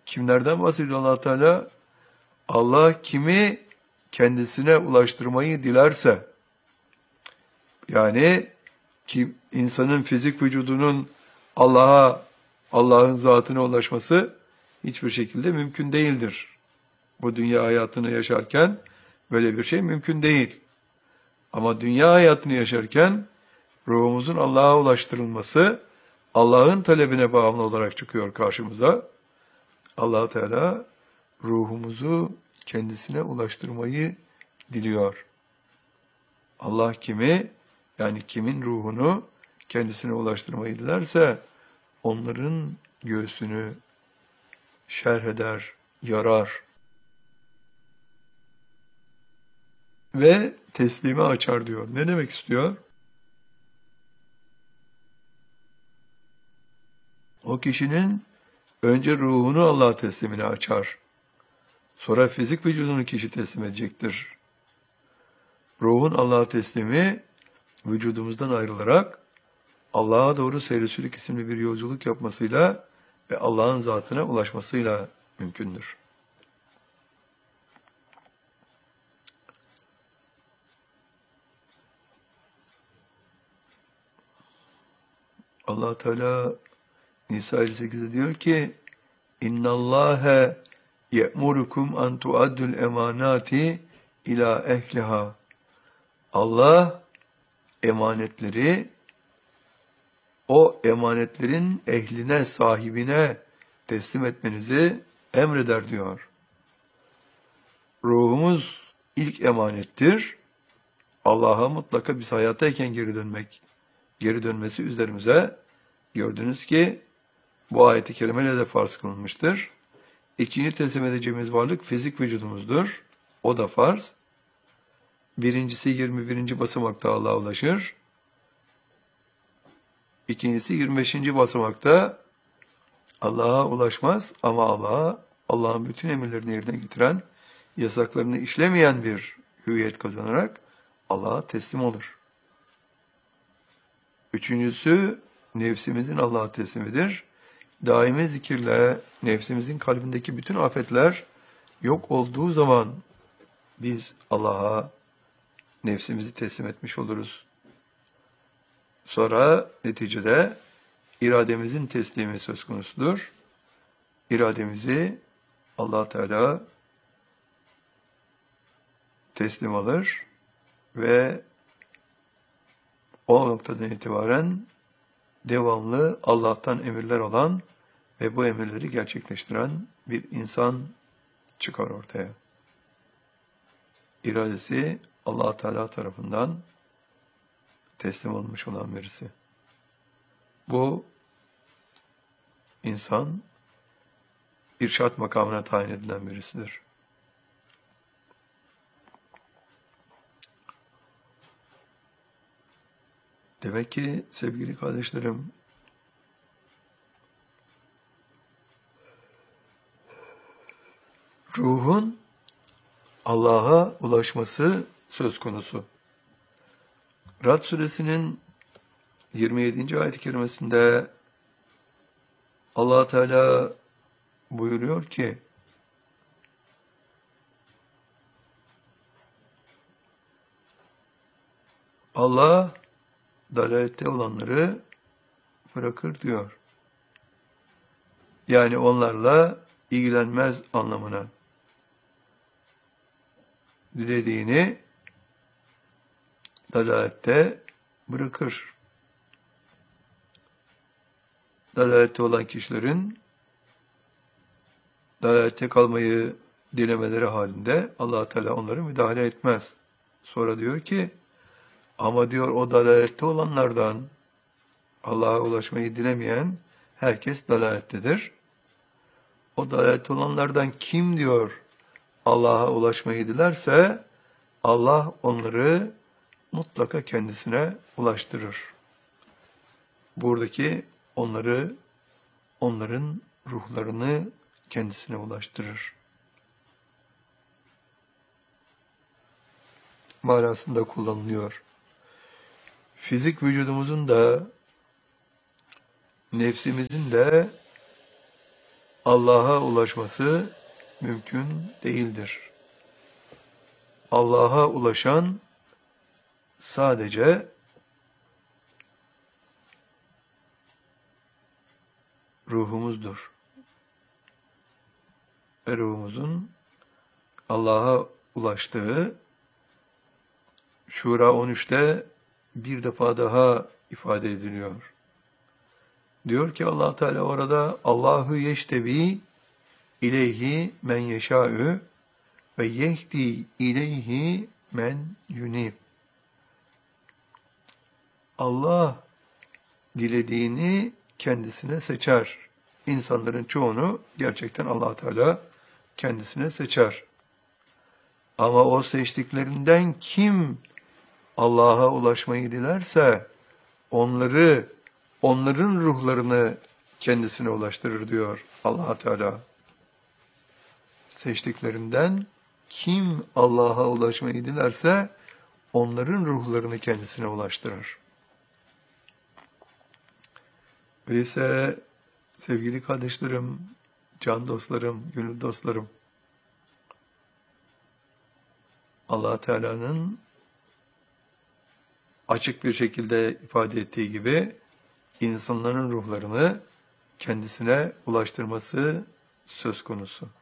Kimlerden bahsediyor Allah Teala? Allah kimi kendisine ulaştırmayı dilerse, yani ki insanın fizik vücudunun Allah'ın zatına ulaşması hiçbir şekilde mümkün değildir. Bu dünya hayatını yaşarken böyle bir şey mümkün değil. Ama dünya hayatını yaşarken ruhumuzun Allah'a ulaştırılması Allah'ın talebine bağımlı olarak çıkıyor karşımıza. Allah Teala ruhumuzu kendisine ulaştırmayı diliyor. Allah kimi, yani kimin ruhunu kendisine ulaştırmayı dilerse onların göğsünü şerh eder, yarar ve teslime açar diyor. Ne demek istiyor? O kişinin önce ruhunu Allah teslimine açar. Sonra fizik vücudunu kişi teslim edecektir. Ruhun Allah'a teslimi vücudumuzdan ayrılarak Allah'a doğru seyri isimli bir yolculuk yapmasıyla ve Allah'ın zatına ulaşmasıyla mümkündür. Allah Teala Nisa 58'de diyor ki: İnna Allahe ye'murukum an tu'addul emanati ila ehliha. Allah emanetleri o emanetlerin ehline, sahibine teslim etmenizi emreder diyor. Ruhumuz ilk emanettir. Allah'a mutlaka biz hayattayken geri dönmesi üzerimize. Gördünüz ki bu ayet-i kerimeyle de farz kılınmıştır. İkinci teslim edeceğimiz varlık fizik vücudumuzdur. O da farz. Birincisi 21. basamakta Allah'a ulaşır. İkincisi 25. basamakta Allah'a ulaşmaz ama Allah'ın bütün emirlerini yerine getiren, yasaklarını işlemeyen bir hüviyet kazanarak Allah'a teslim olur. Üçüncüsü nefsimizin Allah'a teslimidir. Daimi zikirle nefsimizin kalbindeki bütün afetler yok olduğu zaman biz Allah'a nefsimizi teslim etmiş oluruz. Sonra neticede irademizin teslimi söz konusudur. İrademizi Allah Teala teslim alır ve o noktadan itibaren devamlı Allah'tan emirler alan ve bu emirleri gerçekleştiren bir insan çıkar ortaya. İradesi Allah Teala tarafından teslim olmuş olan birisi. Bu insan irşat makamına tayin edilen birisidir. Demek ki sevgili kardeşlerim, ruhun Allah'a ulaşması söz konusu. Rad suresinin 27. ayet-i kerimesinde Allah Teala buyuruyor ki: Allah dalalette olanları bırakır diyor. Yani onlarla ilgilenmez anlamına. Dilediğini dalalette bırakır. Dalalette olan kişilerin dalalette kalmayı dilemeleri halinde Allah Teala onlara müdahale etmez. Sonra diyor ki, ama diyor o dalalette olanlardan Allah'a ulaşmayı dilemeyen herkes dalalettedir. O dalalette olanlardan kim diyor Allah'a ulaşmayı dilerse Allah onları mutlaka kendisine ulaştırır. Buradaki onların ruhlarını kendisine ulaştırır manasında kullanılıyor. Fizik vücudumuzun da nefsimizin de Allah'a ulaşması mümkün değildir. Allah'a ulaşan sadece ruhumuzdur. Ve ruhumuzun Allah'a ulaştığı Şura 13'te bir defa daha ifade ediliyor. Diyor ki Allah Teala orada Allahu yeştebi ileyhi men yeşâ'ü ve yehdi ileyhi men yunib. Allah dilediğini kendisine seçer. İnsanların çoğunu gerçekten Allah Teala kendisine seçer. Ama o seçtiklerinden kim Allah'a ulaşmayı dilerse onların ruhlarını kendisine ulaştırır diyor Allah Teala. Seçtiklerinden kim Allah'a ulaşmayı dilerse onların ruhlarını kendisine ulaştırır. Öyleyse sevgili kardeşlerim, can dostlarım, gönül dostlarım, Allah Teala'nın açık bir şekilde ifade ettiği gibi insanların ruhlarını kendisine ulaştırması söz konusu.